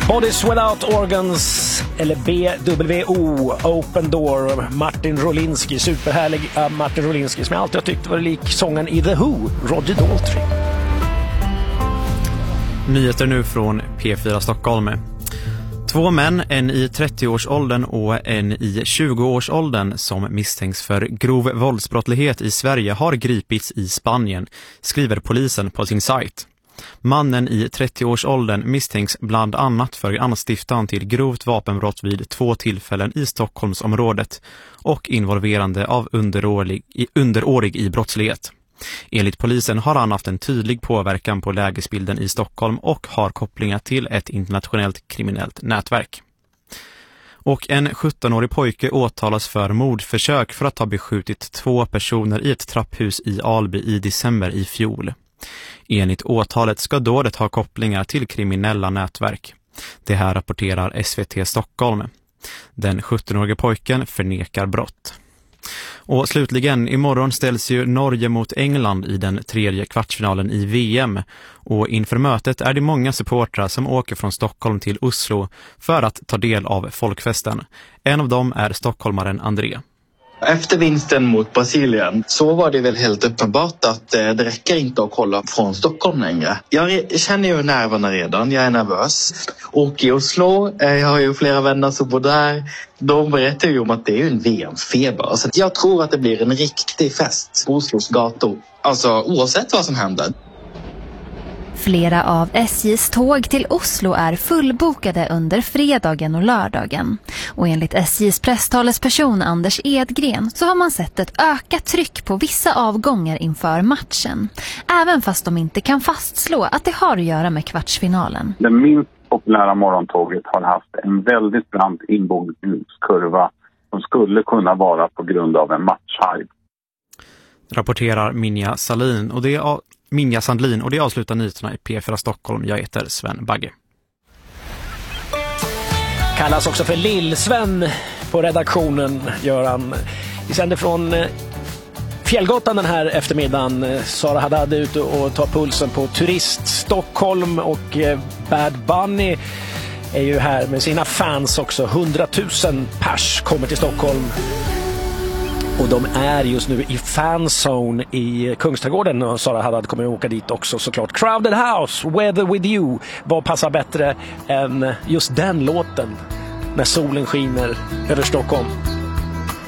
Bodies Without Organs, eller BWO, Open Door, Martin Rolinski, superhärlig Martin Rolinski, som jag alltid har tyckt var lik sången i The Who, Roger Daltrey. Nyheter nu från P4 Stockholm. 2 män, en i 30-årsåldern och en i 20-årsåldern som misstänks för grov våldsbrottslighet i Sverige har gripits i Spanien, skriver polisen på sin sajt. Mannen i 30-årsåldern misstänks bland annat för anstiftan till grovt vapenbrott vid 2 tillfällen i Stockholmsområdet och involverande av underårig i brottslighet. Enligt polisen har han haft en tydlig påverkan på lägesbilden i Stockholm och har kopplingar till ett internationellt kriminellt nätverk. Och en 17-årig pojke åtalas för mordförsök för att ha beskjutit 2 personer i ett trapphus i Alby i december i fjol. Enligt åtalet ska dådet ha kopplingar till kriminella nätverk. Det här rapporterar SVT Stockholm. Den 17-årige pojken förnekar brott. Och slutligen, imorgon ställs ju Norge mot England i den 3:e kvartsfinalen i VM. Och inför mötet är det många supportrar som åker från Stockholm till Oslo för att ta del av folkfesten. En av dem är stockholmaren André. Efter vinsten mot Brasilien så var det väl helt uppenbart att det räcker inte att kolla från Stockholm längre. Jag känner ju nerverna redan, jag är nervös. Och i Oslo, jag har ju flera vänner som bor där, de berättar ju om att det är ju en VM-feber. Så jag tror att det blir en riktig fest på Oslos gator. Alltså oavsett vad som händer. Flera av SJs tåg till Oslo är fullbokade under fredagen och lördagen. Och enligt SJs presstalesperson Anders Edgren så har man sett ett ökat tryck på vissa avgångar inför matchen. Även fast de inte kan fastslå att det har att göra med kvartsfinalen. Det minst populära morgontåget har haft en väldigt brant inbogningskurva som skulle kunna vara på grund av en matchhype. Rapporterar Minja Sandlin och det avslutar nyheterna i P4 Stockholm. Jag heter Sven Bagge. Kallas också för Lill-Sven på redaktionen, Göran. Vi sänder från Fjällgatan den här eftermiddagen. Sara Haddad är ute och tar pulsen på Turist Stockholm, och Bad Bunny är ju här med sina fans också. 100 000 pers kommer till Stockholm. Och de är just nu i fanzone i Kungsträdgården, och Sara Haddad kommer att åka dit också såklart. Crowded House, Weather With You. Vad passar bättre än just den låten när solen skiner över Stockholm?